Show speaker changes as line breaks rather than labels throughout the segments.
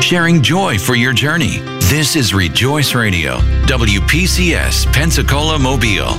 sharing joy for your journey. This is Rejoice Radio, WPCS, Pensacola, Mobile.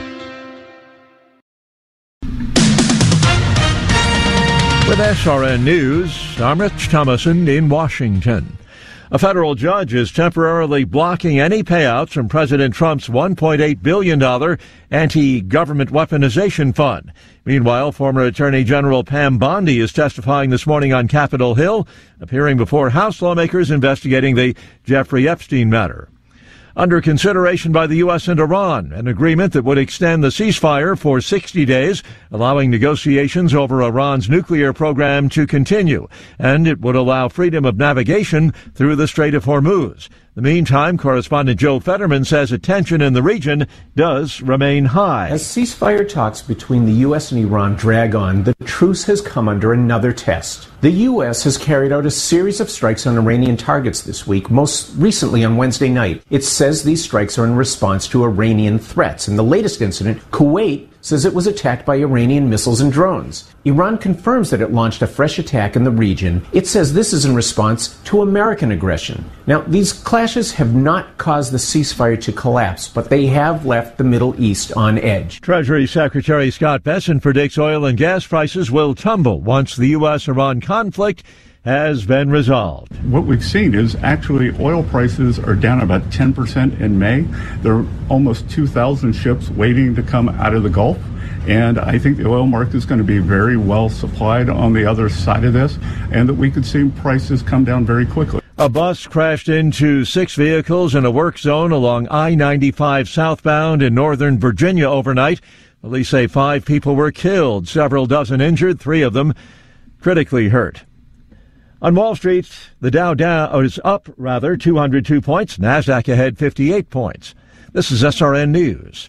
With SRN News, I'm Rich Thomason in Washington. A federal judge is temporarily blocking any payouts from President Trump's $1.8 billion anti-government weaponization fund. Meanwhile, former Attorney General Pam Bondi is testifying this morning on Capitol Hill, appearing before House lawmakers investigating the Jeffrey Epstein matter. Under consideration by the U.S. and Iran, an agreement that would extend the ceasefire for 60 days, allowing negotiations over Iran's nuclear program to continue, and it would allow freedom of navigation through the Strait of Hormuz. In the meantime, correspondent Joe Fetterman says attention in the region does remain high.
As ceasefire talks between the U.S. and Iran drag on, the truce has come under another test. The U.S. has carried out a series of strikes on Iranian targets this week, most recently on Wednesday night. It says these strikes are in response to Iranian threats. In the latest incident, Kuwait says it was attacked by Iranian missiles and drones. Iran confirms that it launched a fresh attack in the region. It says this is in response to American aggression. Now, these clashes have not caused the ceasefire to collapse, but they have left the Middle East on edge.
Treasury Secretary Scott Bessent predicts oil and gas prices will tumble once the U.S.-Iran conflict has been resolved.
What we've seen is actually oil prices are down about 10% in May. There are almost 2,000 ships waiting to come out of the Gulf. And I think the oil market is going to be very well supplied on the other side of this, and that we could see prices come down very quickly.
A bus crashed into 6 vehicles in a work zone along I-95 southbound in northern Virginia overnight. Police say 5 people were killed, several dozen injured, 3 of them critically hurt. On Wall Street, the Dow is up 202 points. NASDAQ ahead 58 points. This is SRN News.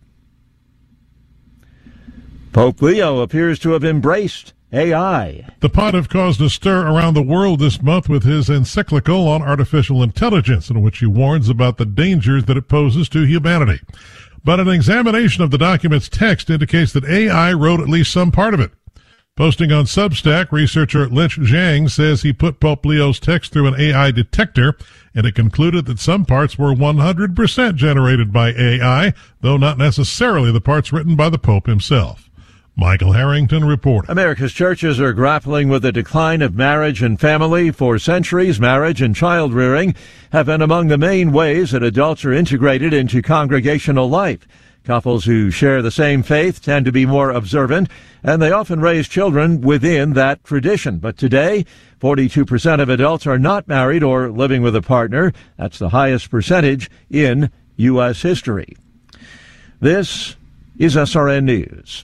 Pope Leo appears to have embraced AI.
The pontiff caused a stir around the world this month with his encyclical on artificial intelligence, in which he warns about the dangers that it poses to humanity. But an examination of the document's text indicates that AI wrote at least some part of it. Posting on Substack, researcher Lynch Zhang says he put Pope Leo's text through an AI detector, and it concluded that some parts were 100% generated by AI, though not necessarily the parts written by the Pope himself. Michael Harrington reporting.
America's churches are grappling with the decline of marriage and family. For centuries, marriage and child rearing have been among the main ways that adults are integrated into congregational life. Couples who share the same faith tend to be more observant, and they often raise children within that tradition. But today, 42% of adults are not married or living with a partner. That's the highest percentage in U.S. history. This is SRN News.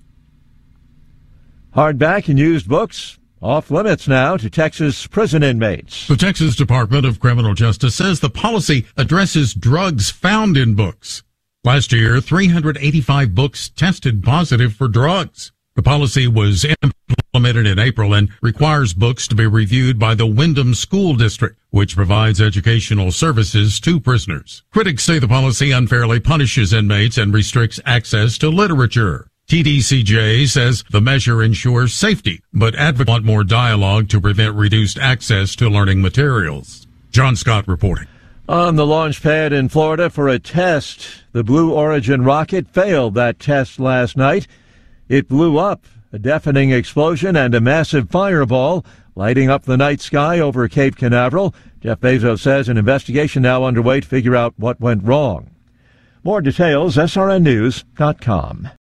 Hardback and used books off limits now to Texas prison inmates.
The Texas Department of Criminal Justice says the policy addresses drugs found in books. Last year, 385 books tested positive for drugs. The policy was implemented in April and requires books to be reviewed by the Windham School District, which provides educational services to prisoners. Critics say the policy unfairly punishes inmates and restricts access to literature. TDCJ says the measure ensures safety, but advocates want more dialogue to prevent reduced access to learning materials. John Scott reporting.
On the launch pad in Florida for a test, the Blue Origin rocket failed that test last night. It blew up, a deafening explosion and a massive fireball lighting up the night sky over Cape Canaveral. Jeff Bezos says an investigation now underway to figure out what went wrong. More details, srnnews.com.